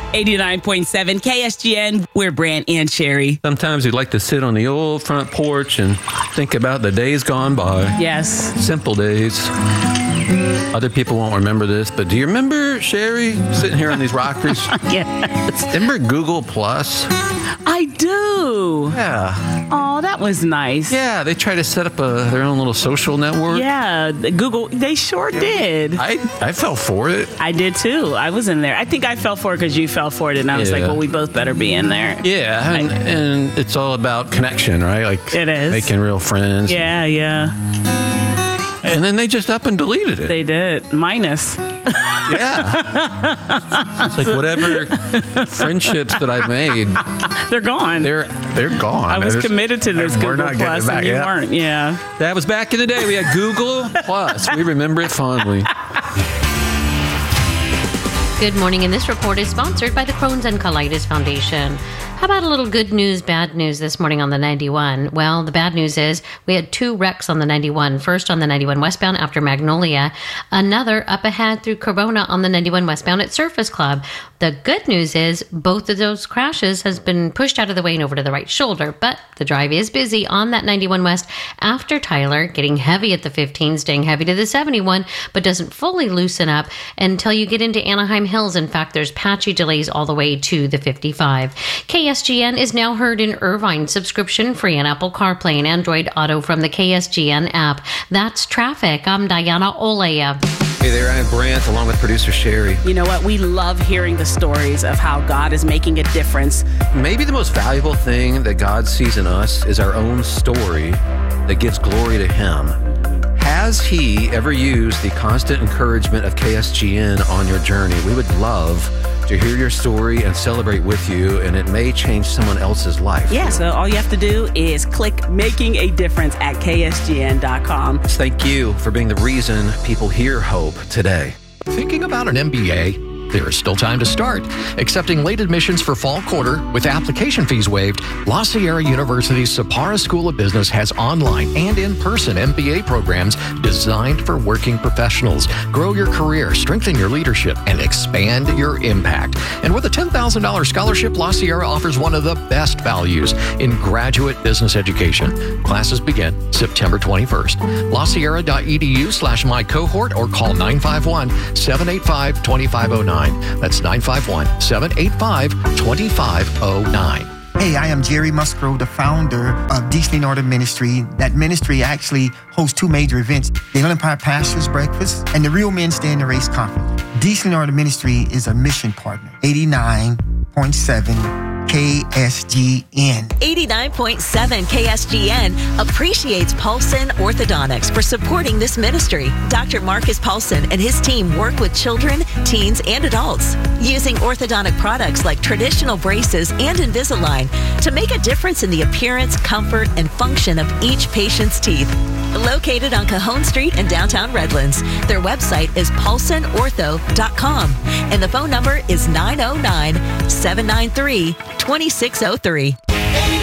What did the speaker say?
89.7 KSGN. We're Brant and Sherry. Sometimes we'd like to sit on the old front porch and think about the days gone by. Yes. Simple days. Other people won't remember this, but do you remember, Sherry, sitting here on these rockers? Yes. Remember Google Plus? I do. Yeah. Oh, that was nice. Yeah, they try to set up their own little social network. Yeah, Google, they sure did. I fell for it. I did too. I was in there. I think I fell for it because you fell for it, and I was like, well, we both better be in there. Yeah, and it's all about connection, right? Like it is. Making real friends. Yeah, yeah. And then they just up and deleted it. They did. Minus. Yeah. It's like whatever friendships that I made. They're gone. They're gone. I was committed to this Google Plus and you weren't. Yeah. That was back in the day. We had Google Plus. We remember it fondly. Good morning, and this report is sponsored by the Crohn's and Colitis Foundation. How about a little good news, bad news this morning on the 91? Well, the bad news is we had 2 wrecks on the 91. First on the 91 westbound after Magnolia. Another up ahead through Corona on the 91 westbound at Surface Club. The good news is both of those crashes has been pushed out of the way and over to the right shoulder. But the drive is busy on that 91 west after Tyler, getting heavy at the 15, staying heavy to the 71, but doesn't fully loosen up until you get into Anaheim Hills. In fact, there's patchy delays all the way to the 55. KSGN is now heard in Irvine, subscription free on Apple CarPlay and Android Auto from the KSGN app. That's traffic. I'm Diana Olea. Hey there, I'm Brant, along with producer Sherry. You know what? We love hearing the stories of how God is making a difference. Maybe the most valuable thing that God sees in us is our own story that gives glory to Him. Has He ever used the constant encouragement of KSGN on your journey? We would love to hear your story and celebrate with you, and it may change someone else's life. Yeah, so all you have to do is click Making a Difference at KSGN.com. Thank you for being the reason people hear hope today. Thinking about an MBA? There is still time to start. Accepting late admissions for fall quarter with application fees waived, La Sierra University's Sapara School of Business has online and in-person MBA programs designed for working professionals. Grow your career, strengthen your leadership, and expand your impact. And with a $10,000 scholarship, La Sierra offers one of the best values in graduate business education. Classes begin September 21st. LaSierra.edu/mycohort or call 951-785-2509. That's 951-785-2509. Hey, I am Jerry Musgrove, the founder of Decently in Order Ministry. That ministry actually hosts 2 major events, the Empire Pastors Breakfast and the Real Men Stay in the Race Conference. Decently in Order Ministry is a mission partner. 89.7 KSGN. 89.7 KSGN appreciates Paulson Orthodontics for supporting this ministry. Dr. Marcus Paulson and his team work with children, teens, and adults using orthodontic products like traditional braces and Invisalign to make a difference in the appearance, comfort, and function of each patient's teeth. Located on Cajon Street in downtown Redlands. Their website is paulsonortho.com and the phone number is 909-793-2603.